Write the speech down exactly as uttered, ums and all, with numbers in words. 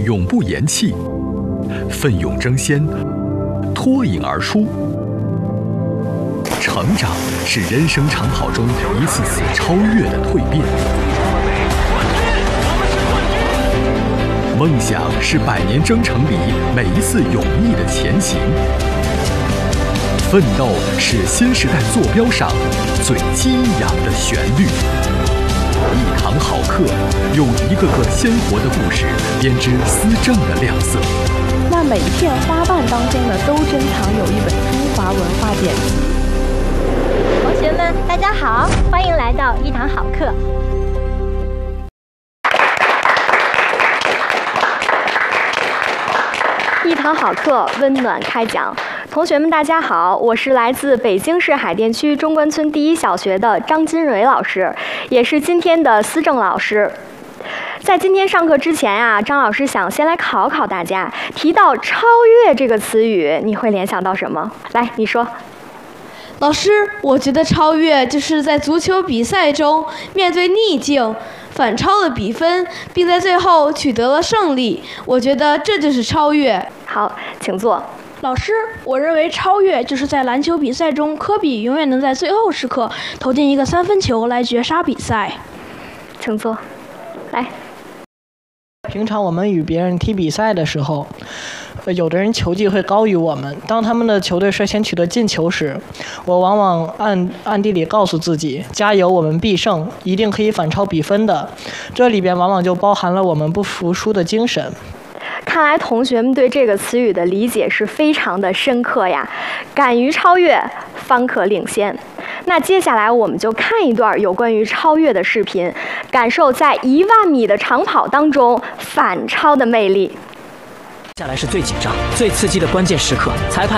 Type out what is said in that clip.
永不言弃，奋勇争先，脱颖而出。成长是人生长跑中一次次超越的蜕变，梦想是百年征程里每一次勇毅的前行，奋斗是新时代坐标上最激扬的旋律。一堂好课，用一个个鲜活的故事编织思政的亮色。 那每一片花瓣当中呢，都珍藏有一本中华文化典籍。 同学们，大家好，欢迎来到一堂好课。 一堂好课，温暖开讲。同学们，大家好，我是来自北京市海淀区中关村第一小学的张金蕊老师，也是今天的思政老师。在今天上课之前啊，张老师想先来考考大家，提到超越这个词语，你会联想到什么？来，你说。 老师，我觉得超越就是在足球比赛中面对逆境，反超了比分，并在最后取得了胜利。我觉得这就是超越。 好，请坐。 老师，我认为超越就是在篮球比赛中，科比永远能在最后时刻投进一个三分球来绝杀比赛。 请坐。来。 平常我们与别人踢比赛的时候，有的人球技会高于我们。当他们的球队率先取得进球时，我往往暗暗地里告诉自己：加油，我们必胜，一定可以反超比分的。这里边往往就包含了我们不服输的精神。 看来同学们对这个词语的理解是非常的深刻呀，敢于超越，方可领先。那接下来我们就看一段有关于超越的视频，感受在一万米的长跑当中反超的魅力。 接下来是最紧张、最刺激的关键时刻，裁判